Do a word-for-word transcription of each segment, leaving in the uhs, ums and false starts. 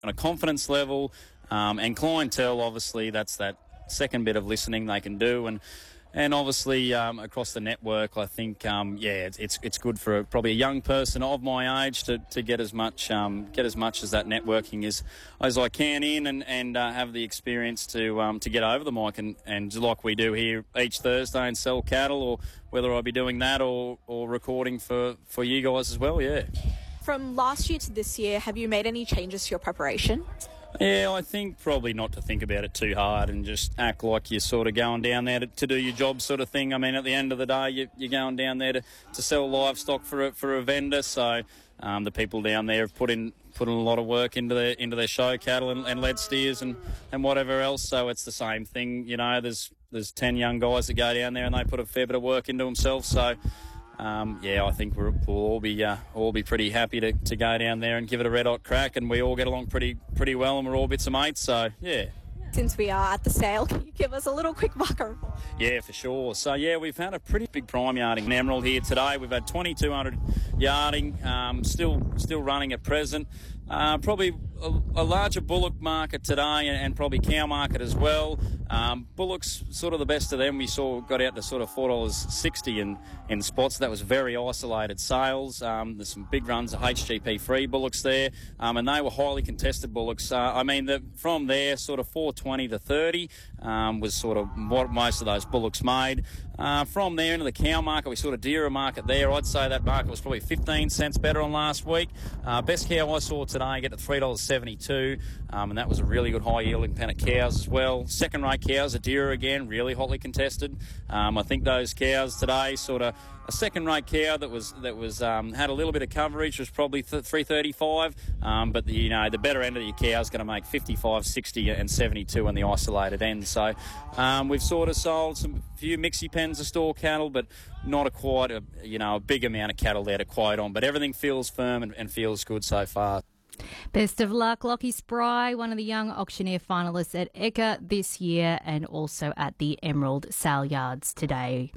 on a confidence level, um, and clientele, obviously, that's that second bit of listening they can do. And And obviously, um, across the network, I think, um, yeah, it's, it's it's good for a, probably a young person of my age to, to get as much um, get as much as that networking as as I can in, and and uh, have the experience to um, to get over the mic and, and like we do here each Thursday and sell cattle, or whether I be doing that or, or recording for, for you guys as well. Yeah. From last year to this year, have you made any changes to your preparation? Yeah, I think probably not to think about it too hard and just act like you're sort of going down there to, to do your job sort of thing. I mean, at the end of the day, you, you're going down there to, to sell livestock for a, for a vendor. So um, the people down there have put in put in a lot of work into their into their show cattle and, and lead steers and, and whatever else. So it's the same thing. You know, there's there's ten young guys that go down there and they put a fair bit of work into themselves. So. Um, yeah, I think we're, we'll all be uh, all be pretty happy to, to go down there and give it a red hot crack, and we all get along pretty pretty well, and we're all bits of mates. So yeah. Since we are at the sale, can you give us a little quick marker? Yeah, for sure. So yeah, we've had a pretty big prime yarding in Emerald here today. We've had twenty-two hundred yarding, um, still still running at present. Uh, probably a, a larger bullock market today, and, and probably cow market as well. Um, bullocks, sort of the best of them, we saw got out to sort of four dollars sixty in, in spots. That was very isolated sales. Um, there's some big runs of H G P free bullocks there, um, and they were highly contested bullocks. Uh, I mean, the, from there, sort of four twenty to thirty um, was sort of what most of those bullocks made. Uh, from there into the cow market, we sort of dearer market there. I'd say that market was probably fifteen cents better on last week. Uh, best cow I saw today get to three dollars seventy-two, um, and that was a really good high yielding pen of cows as well. Second rate cows, a dearer again, really hotly contested. Um, I think those cows today, sort of a second rate cow that was that was um, had a little bit of coverage was probably th- three thirty-five, um, but the, you know the better end of your cow is going to make fifty-five, sixty, and seventy-two on the isolated end. So um, we've sort of sold some few mixie pens of store cattle, but not a quite a you know a big amount of cattle there to quote on. But everything feels firm and, and feels good so far. Best of luck, Lockie Spry, one of the young auctioneer finalists at E C A this year and also at the Emerald Sale Yards today.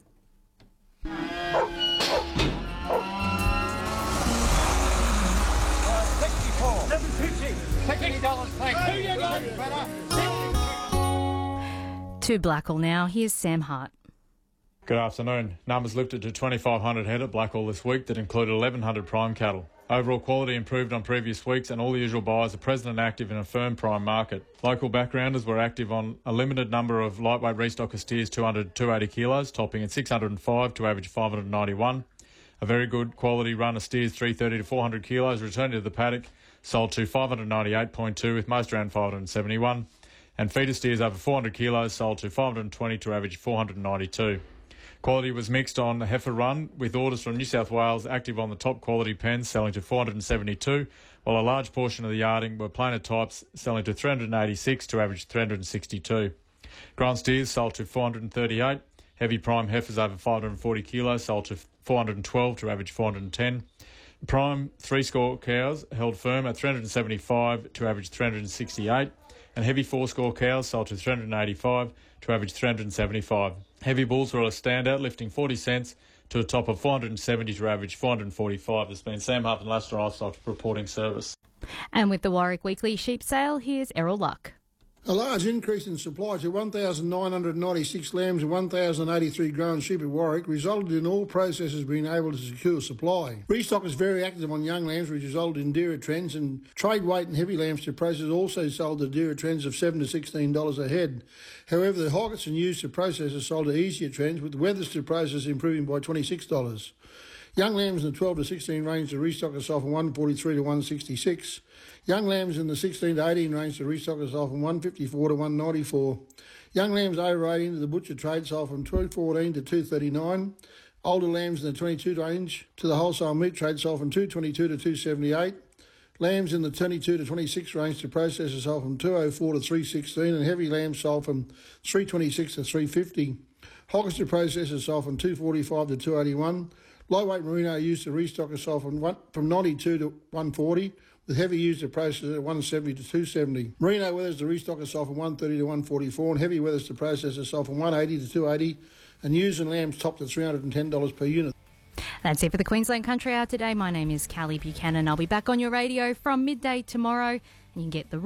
To Blackall now, here's Sam Hart. Good afternoon. Numbers lifted to twenty-five hundred head at Blackall this week that included eleven hundred prime cattle. Overall quality improved on previous weeks and all the usual buyers are present and active in a firm prime market. Local backgrounders were active on a limited number of lightweight restocker steers two hundred to two hundred eighty kilos, topping at six hundred five to average five hundred ninety-one. A very good quality run of steers three thirty to four hundred kilos returning to the paddock, sold to five hundred ninety-eight point two with most around five hundred seventy-one. And feeder steers over four hundred kilos sold to five hundred twenty to average four hundred ninety-two. Quality was mixed on the heifer run, with orders from New South Wales active on the top quality pens selling to four hundred seventy-two, while a large portion of the yarding were plainer types selling to three hundred eighty-six to average three hundred sixty-two. Grand steers sold to four hundred thirty-eight, heavy prime heifers over five hundred forty kilos sold to four hundred twelve to average four hundred ten. Prime three-score cows held firm at three hundred seventy-five to average three hundred sixty-eight, and heavy four-score cows sold to three hundred eighty-five to average three hundred seventy-five. Heavy bulls were a standout, lifting forty cents to a top of four hundred seventy to average four hundred forty-five. This has been Sam Huff and Leicester Livestock reporting service. And with the Warwick Weekly Sheep Sale, here's Errol Luck. A large increase in supply to one thousand nine hundred ninety-six lambs and one thousand eighty-three grown sheep at Warwick resulted in all processors being able to secure supply. Restock is very active on young lambs, which resulted in dearer trends, and trade weight and heavy lambs to process also sold at dearer trends of seven to sixteen dollars a head. However, the hoggets and ewes to processors sold at easier trends, with the wethers to process improving by twenty-six dollars. Young lambs in the twelve to sixteen range to restock are sold from one forty-three to one sixty-six. Young lambs in the sixteen to eighteen range to restock are sold from one fifty-four to one ninety-four. Young lambs over eighteen to the butcher trade sold from two fourteen to two thirty-nine. Older lambs in the twenty-two range to the wholesale meat trade sold from two twenty-two to two seventy-eight. Lambs in the twenty-two to twenty-six range to processors sold from two oh four to three sixteen, and heavy lambs sold from three twenty-six to three fifty. Hoggets to processors sold from two forty-five to two eighty-one. Lightweight merino used to restock are sold from one, from ninety-two to one forty, with heavy used to processors at one seventy to two seventy. Merino weathers to restock are sold from one thirty to one forty-four, and heavy weathers to processors sold from one eighty to two eighty, and ewes and lambs topped at three hundred ten dollars per unit. That's it for the Queensland Country Hour today. My name is Callie Buchanan. I'll be back on your radio from midday tomorrow. You can get the